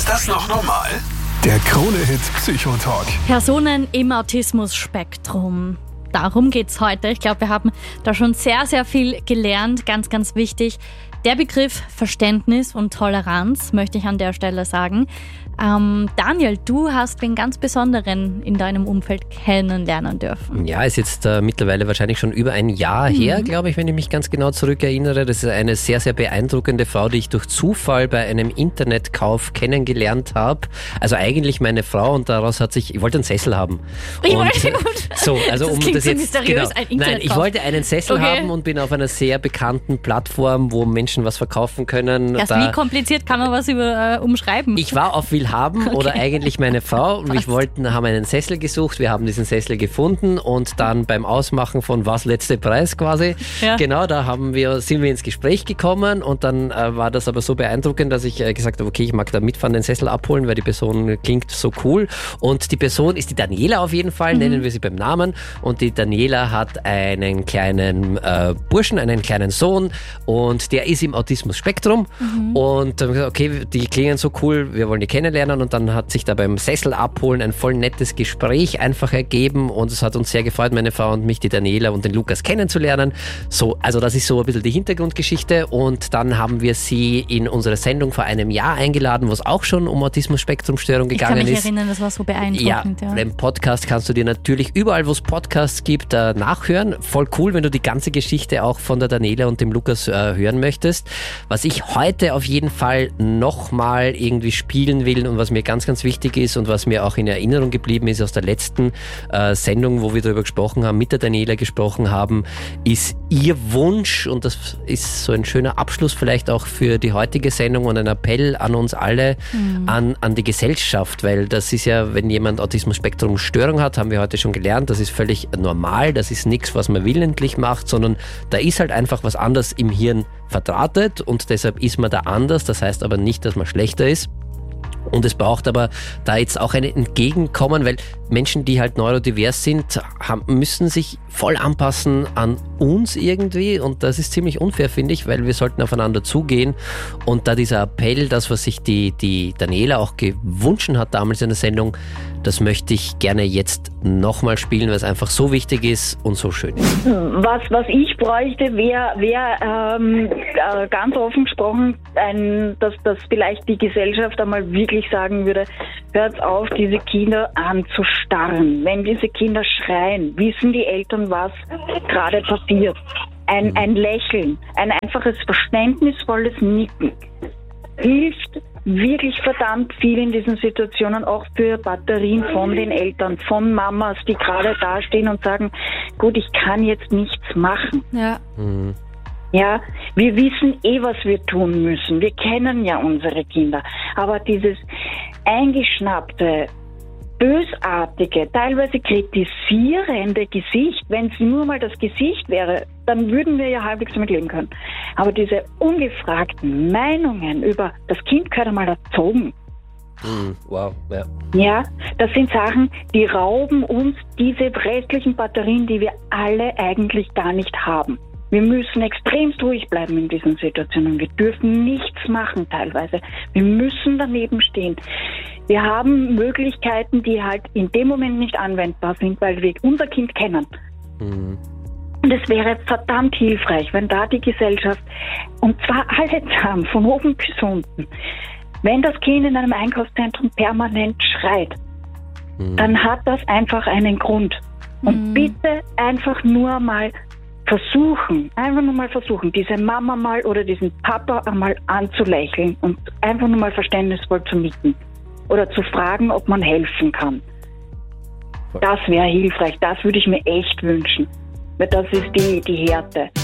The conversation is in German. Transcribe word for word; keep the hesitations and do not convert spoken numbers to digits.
Ist das noch normal? Der Krone-Hit Psychotalk. Personen im Autismus-Spektrum. Darum geht's heute. Ich glaube, wir haben da schon sehr, sehr viel gelernt. Ganz, ganz wichtig. Der Begriff Verständnis und Toleranz möchte ich an der Stelle sagen. Ähm, Daniel, du hast den ganz Besonderen in deinem Umfeld kennenlernen dürfen. Ja, ist jetzt äh, mittlerweile wahrscheinlich schon über ein Jahr mhm. her, glaube ich, wenn ich mich ganz genau zurückerinnere. Das ist eine sehr, sehr beeindruckende Frau, die ich durch Zufall bei einem Internetkauf kennengelernt habe. Also eigentlich meine Frau, und daraus hat sich, ich wollte einen Sessel haben. Ich und, wollte, äh, so, also das um klingt das so jetzt, mysteriös, genau, ein Internetkauf. Nein, ich wollte einen Sessel okay. haben und bin auf einer sehr bekannten Plattform, wo Menschen was verkaufen können. Erst da, wie kompliziert kann man was über, äh, umschreiben? Ich war auf Willhaben okay. oder eigentlich meine Frau und Passt. wir wollten, haben einen Sessel gesucht, wir haben diesen Sessel gefunden und dann beim Ausmachen von was letzte Preis quasi, ja. genau, da haben wir, sind wir ins Gespräch gekommen und dann äh, war das aber so beeindruckend, dass ich äh, gesagt habe, okay, ich mag da mitfahren, den Sessel abholen, weil die Person klingt so cool und die Person ist die Daniela auf jeden Fall, mhm. nennen wir sie beim Namen, und die Daniela hat einen kleinen äh, Burschen, einen kleinen Sohn und der ist im Autismus-Spektrum mhm. und dann haben wir gesagt, okay, die klingen so cool, wir wollen die kennenlernen, und dann hat sich da beim Sessel abholen ein voll nettes Gespräch einfach ergeben und es hat uns sehr gefreut, meine Frau und mich, die Daniela und den Lukas kennenzulernen. So, also das ist so ein bisschen die Hintergrundgeschichte, und dann haben wir sie in unsere Sendung vor einem Jahr eingeladen, wo es auch schon um Autismus-Spektrum-Störung gegangen ist. Ich kann mich ist. erinnern, das war so beeindruckend. Ja, ja. den Podcast kannst du dir natürlich überall, wo es Podcasts gibt, äh, nachhören. Voll cool, wenn du die ganze Geschichte auch von der Daniela und dem Lukas äh, hören möchtest. Was ich heute auf jeden Fall nochmal irgendwie spielen will und was mir ganz, ganz wichtig ist und was mir auch in Erinnerung geblieben ist aus der letzten äh, Sendung, wo wir darüber gesprochen haben, mit der Daniela gesprochen haben, ist ihr Wunsch, und das ist so ein schöner Abschluss vielleicht auch für die heutige Sendung und ein Appell an uns alle, mhm. an, an die Gesellschaft, weil das ist ja, wenn jemand Autismus-Spektrum-Störung hat, haben wir heute schon gelernt, das ist völlig normal, das ist nichts, was man willentlich macht, sondern da ist halt einfach was anderes im Hirn verdrahtet und deshalb ist man da anders, das heißt aber nicht, dass man schlechter ist. Und es braucht aber da jetzt auch ein Entgegenkommen, weil Menschen, die halt neurodivers sind, haben, müssen sich voll anpassen an uns irgendwie, und das ist ziemlich unfair, finde ich, weil wir sollten aufeinander zugehen, und da dieser Appell, das, was sich die, die Daniela auch gewünscht hat damals in der Sendung, das möchte ich gerne jetzt nochmal spielen, weil es einfach so wichtig ist und so schön ist. Was, was ich bräuchte, wäre wär, ähm, äh, ganz offen gesprochen, ein, dass, dass vielleicht die Gesellschaft einmal wirklich sagen würde, hört auf, diese Kinder anzustarren. Wenn diese Kinder schreien, wissen die Eltern, was gerade passiert. Ein, ein Lächeln, ein einfaches verständnisvolles Nicken hilft wirklich verdammt viel in diesen Situationen, auch für Batterien von den Eltern, von Mamas, die gerade dastehen und sagen, gut, ich kann jetzt nichts machen. Ja. Mhm. Ja, wir wissen eh, was wir tun müssen. Wir kennen ja unsere Kinder. Aber dieses eingeschnappte, bösartige, teilweise kritisierende Gesicht, wenn es nur mal das Gesicht wäre, dann würden wir ja halbwegs damit leben können. Aber diese ungefragten Meinungen über, das Kind gehört einmal erzogen. Mm, wow, ja. Ja, das sind Sachen, die rauben uns diese restlichen Batterien, die wir alle eigentlich gar nicht haben. Wir müssen extremst ruhig bleiben in diesen Situationen. Wir dürfen nichts machen teilweise. Wir müssen daneben stehen. Wir haben Möglichkeiten, die halt in dem Moment nicht anwendbar sind, weil wir unser Kind kennen. Mhm. Und es wäre verdammt hilfreich, wenn da die Gesellschaft, und zwar alle zusammen, von oben bis unten, wenn das Kind in einem Einkaufszentrum permanent schreit, mhm. dann hat das einfach einen Grund. Und mhm. bitte einfach nur mal versuchen, einfach nur mal versuchen, diese Mama mal oder diesen Papa einmal anzulächeln und einfach nur mal verständnisvoll zu nicken oder zu fragen, ob man helfen kann. Das wäre hilfreich, das würde ich mir echt wünschen, weil das ist die, die Härte.